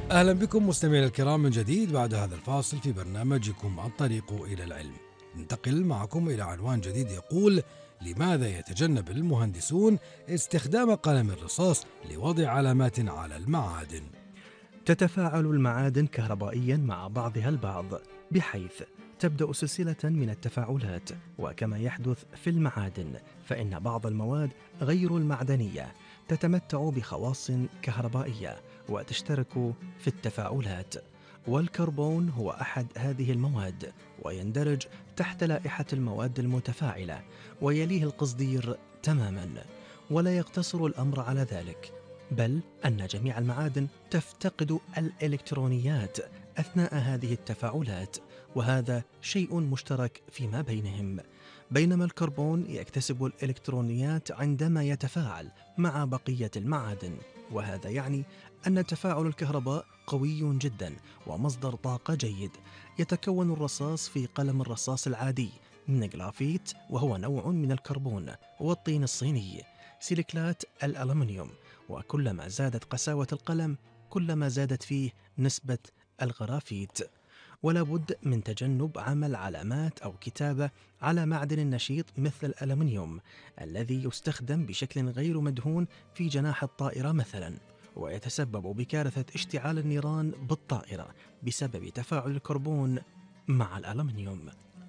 أهلا بكم مستمعينا الكرام من جديد بعد هذا الفاصل في برنامجكم الطريق إلى العلم. ننتقل معكم إلى عنوان جديد يقول: لماذا يتجنب المهندسون استخدام قلم الرصاص لوضع علامات على المعادن؟ تتفاعل المعادن كهربائيا مع بعضها البعض، بحيث تبدأ سلسلة من التفاعلات. وكما يحدث في المعادن، فإن بعض المواد غير المعدنية تتمتع بخواص كهربائية وتشترك في التفاعلات، والكربون هو أحد هذه المواد، ويندرج تحت لائحة المواد المتفاعلة، ويليه القصدير تماما. ولا يقتصر الأمر على ذلك، بل أن جميع المعادن تفتقد الإلكترونيات أثناء هذه التفاعلات، وهذا شيء مشترك فيما بينهم. بينما الكربون يكتسب الإلكترونيات عندما يتفاعل مع بقية المعادن، وهذا يعني أن تفاعل الكهرباء قوي جدا ومصدر طاقة جيد. يتكون الرصاص في قلم الرصاص العادي من الجرافيت، وهو نوع من الكربون، والطين الصيني، سيليكلات الألمنيوم. وكلما زادت قساوة القلم، كلما زادت فيه نسبة الغرافيت. ولا بد من تجنب عمل علامات أو كتابة على معدن نشيط مثل الألمنيوم، الذي يستخدم بشكل غير مدهون في جناح الطائرة مثلا، ويتسبب بكارثة اشتعال النيران بالطائرة بسبب تفاعل الكربون مع الألمنيوم.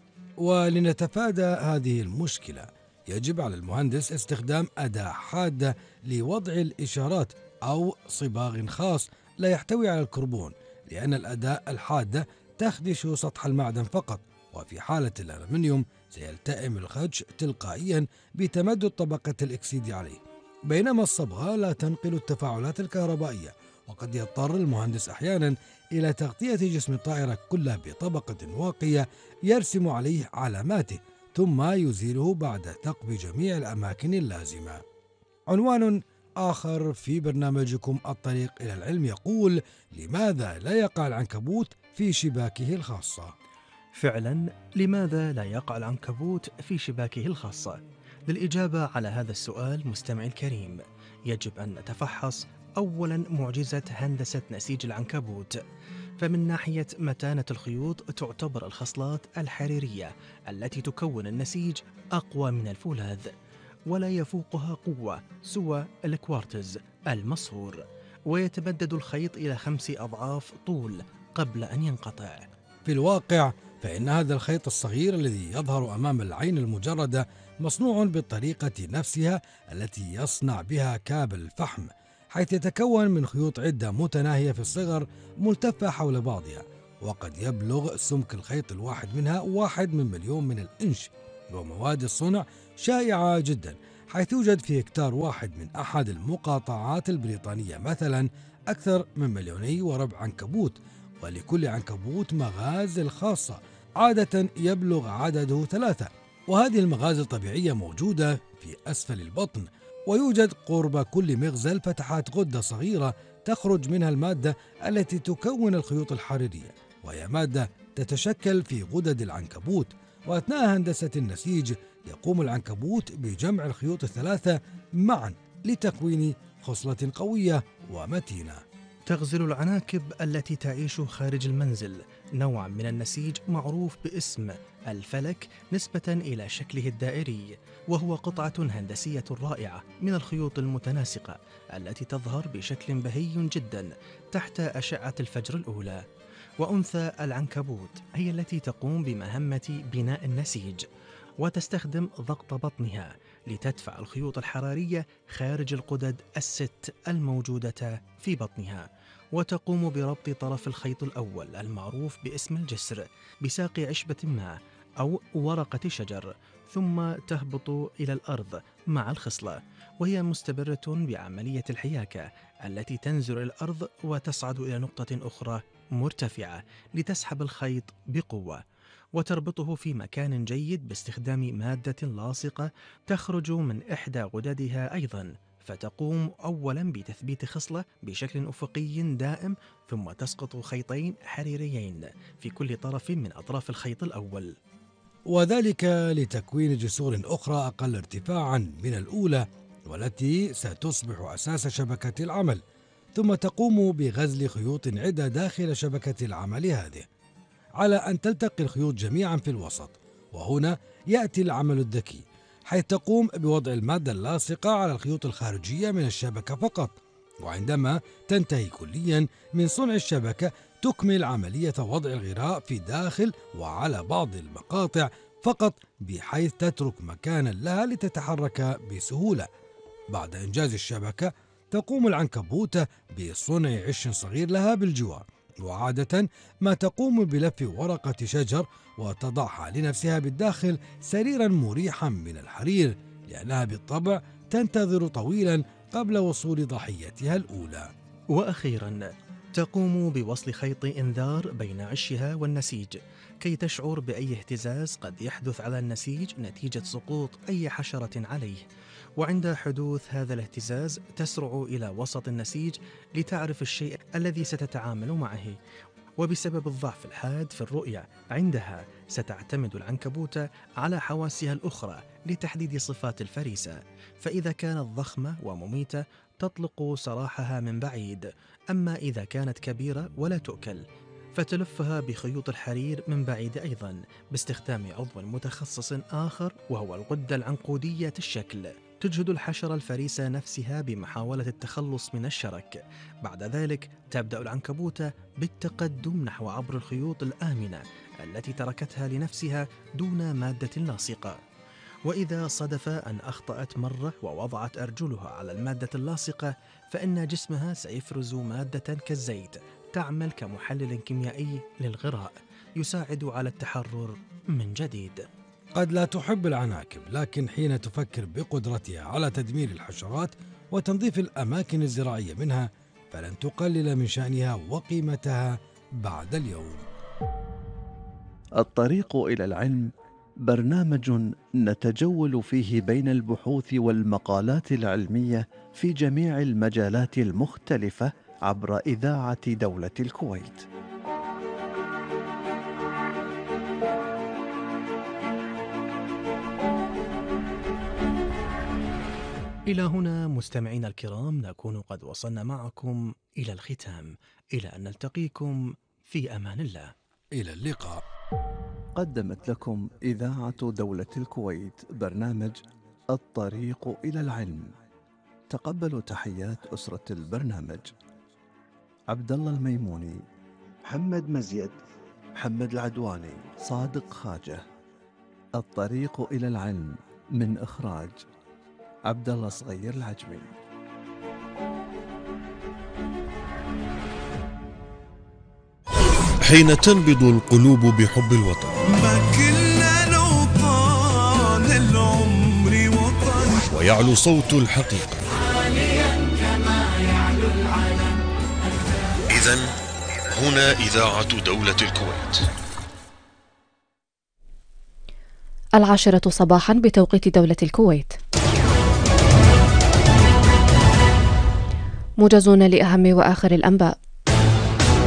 ولنتفادى هذه المشكلة، يجب على المهندس استخدام أداة حادة لوضع الإشارات أو صباغ خاص لا يحتوي على الكربون، لأن الأداة الحادة تخدش سطح المعدن فقط، وفي حالة الألمنيوم سيلتئم الخدش تلقائيا بتمدد طبقة الإكسيد عليه، بينما الصبغة لا تنقل التفاعلات الكهربائية. وقد يضطر المهندس أحيانا إلى تغطية جسم الطائرة كله بطبقة واقية يرسم عليه علاماته، ثم يزيله بعد ثقب جميع الأماكن اللازمة. عنوان آخر في برنامجكم الطريق إلى العلم يقول: لماذا لا يقع العنكبوت في شباكه الخاصة؟ فعلا، لماذا لا يقع العنكبوت في شباكه الخاصة؟ للإجابة على هذا السؤال مستمعي الكريم، يجب أن نتفحص أولا معجزة هندسة نسيج العنكبوت. فمن ناحية متانة الخيوط، تعتبر الخصلات الحريرية التي تكون النسيج أقوى من الفولاذ، ولا يفوقها قوة سوى الكوارتز المصهور، ويتمدد الخيط إلى 5 أضعاف طول قبل أن ينقطع. في الواقع فإن هذا الخيط الصغير الذي يظهر أمام العين المجردة مصنوع بالطريقة نفسها التي يصنع بها كابل الفحم، حيث يتكون من خيوط عدة متناهية في الصغر ملتفة حول بعضها، وقد يبلغ سمك الخيط الواحد منها 1/1,000,000 من الإنش. ومواد الصنع شائعة جدا، حيث يوجد في هكتار واحد من أحد المقاطعات البريطانية مثلا أكثر من 2,400,000 عنكبوت، ولكل عنكبوت مغازل خاصة عادة يبلغ عدده 3. وهذه المغازل الطبيعية موجودة في أسفل البطن، ويوجد قرب كل مغزل فتحات غدة صغيرة تخرج منها المادة التي تكون الخيوط الحريرية، وهي مادة تتشكل في غدد العنكبوت. وأثناء هندسة النسيج يقوم العنكبوت بجمع الخيوط الثلاثة معا لتكوين خصلة قوية ومتينة. تغزل العناكب التي تعيش خارج المنزل نوعا من النسيج معروف باسم الفلك، نسبة إلى شكله الدائري، وهو قطعة هندسية رائعة من الخيوط المتناسقة التي تظهر بشكل بهي جدا تحت أشعة الفجر الأولى. وأنثى العنكبوت هي التي تقوم بمهمة بناء النسيج، وتستخدم ضغط بطنها لتدفع الخيوط الحرارية خارج القدد الست الموجودة في بطنها، وتقوم بربط طرف الخيط الأول المعروف باسم الجسر بساق عشبة ما أو ورقة شجر، ثم تهبط إلى الأرض مع الخصلة، وهي مستمرة بعملية الحياكة التي تنزل إلى الأرض وتصعد إلى نقطة أخرى مرتفعة لتسحب الخيط بقوة، وتربطه في مكان جيد باستخدام مادة لاصقة تخرج من إحدى غددها أيضا، فتقوم أولا بتثبيت خصلة بشكل أفقي دائم، ثم تسقط خيطين حريريين في كل طرف من أطراف الخيط الأول، وذلك لتكوين جسور أخرى أقل ارتفاعا من الأولى، والتي ستصبح أساس شبكة العمل. ثم تقوم بغزل خيوط عدة داخل شبكة العمل هذه، على أن تلتقي الخيوط جميعا في الوسط. وهنا يأتي العمل الذكي، حيث تقوم بوضع المادة اللاصقة على الخيوط الخارجية من الشبكة فقط، وعندما تنتهي كليا من صنع الشبكة تكمل عملية وضع الغراء في داخل وعلى بعض المقاطع فقط، بحيث تترك مكانا لها لتتحرك بسهولة. بعد إنجاز الشبكة تقوم العنكبوتة بصنع عش صغير لها بالجوار، وعادة ما تقوم بلف ورقة شجر وتضعها لنفسها بالداخل سريرا مريحا من الحرير، لأنها بالطبع تنتظر طويلا قبل وصول ضحيتها الأولى. وأخيرا تقوم بوصل خيط إنذار بين عشها والنسيج كي تشعر بأي اهتزاز قد يحدث على النسيج نتيجة سقوط أي حشرة عليه، وعند حدوث هذا الاهتزاز تسرع إلى وسط النسيج لتعرف الشيء الذي ستتعامل معه. وبسبب الضعف الحاد في الرؤية عندها ستعتمد العنكبوتة على حواسها الأخرى لتحديد صفات الفريسة، فإذا كانت ضخمة ومميتة تطلق سراحها من بعيد، أما إذا كانت كبيرة ولا تؤكل فتلفها بخيوط الحرير من بعيد أيضا باستخدام عضو متخصص آخر وهو الغدة العنقودية الشكل. تجهد الحشرة الفريسة نفسها بمحاولة التخلص من الشرك. بعد ذلك تبدأ العنكبوتة بالتقدم نحو عبر الخيوط الآمنة التي تركتها لنفسها دون مادة لاصقة. وإذا صدف أن أخطأت مرة ووضعت أرجلها على المادة اللاصقة فإن جسمها سيفرز مادة كالزيت تعمل كمحلل كيميائي للغراء يساعد على التحرر من جديد. قد لا تحب العناكب، لكن حين تفكر بقدرتها على تدمير الحشرات وتنظيف الأماكن الزراعية منها فلن تقلل من شأنها وقيمتها بعد اليوم. الطريق إلى العلم برنامج نتجول فيه بين البحوث والمقالات العلمية في جميع المجالات المختلفة عبر إذاعة دولة الكويت. إلى هنا مستمعينا الكرام نكون قد وصلنا معكم إلى الختام، إلى أن نلتقيكم في أمان الله. إلى اللقاء. قدمت لكم إذاعة دولة الكويت برنامج الطريق إلى العلم. تقبلوا تحيات أسرة البرنامج: عبد الله الميموني، محمد مزيد، محمد العدواني، صادق خاجة. الطريق إلى العلم من إخراج عبد الله صغير العجمي. حين تنبض القلوب بحب الوطن ما كلنا لو طال العمر وطن ويعلو صوت الحقيقة عاليا كما يعلو العلم. إذن هنا إذاعة دولة الكويت. 10 صباحا بتوقيت دولة الكويت. موجز لأهم وآخر الأنباء.